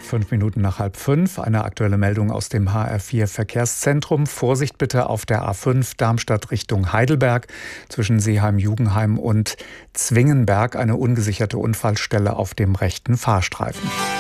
5 Minuten nach 4:30. Eine aktuelle Meldung aus dem HR4 Verkehrszentrum. Vorsicht bitte auf der A5 Darmstadt Richtung Heidelberg zwischen Seeheim-Jugenheim und Zwingenberg. Eine ungesicherte Unfallstelle auf dem rechten Fahrstreifen.